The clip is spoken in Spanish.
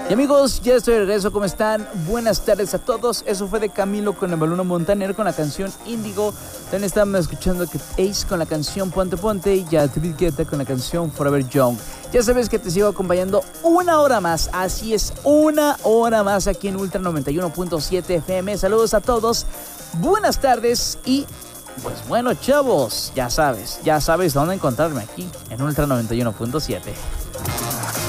Y amigos, ya estoy de regreso, ¿cómo están? Buenas tardes a todos. Eso fue de Camilo con el Baluna Montaner con la canción Índigo. También estamos escuchando que Ace con la canción Ponte Ponte y ya David Guetta con la canción Forever Young. Ya sabes que te sigo acompañando una hora más, así es, una hora más aquí en Ultra 91.7 FM. Saludos a todos, buenas tardes y pues bueno, chavos, ya sabes dónde encontrarme aquí en Ultra 91.7.